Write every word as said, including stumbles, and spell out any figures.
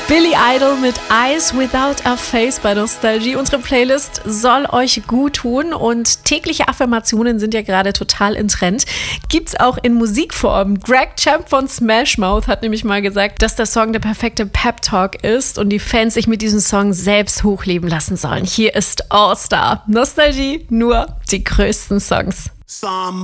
Billy Idol mit Eyes Without a Face bei Nostalgie. Unsere Playlist soll euch gut tun und tägliche Affirmationen sind ja gerade total in Trend. Gibt's auch in Musikform. Greg Champ von Smash Mouth hat nämlich mal gesagt, dass der Song der perfekte Pep-Talk ist und die Fans sich mit diesem Song selbst hochleben lassen sollen. Hier ist All Star. Nostalgie, nur die größten Songs. Some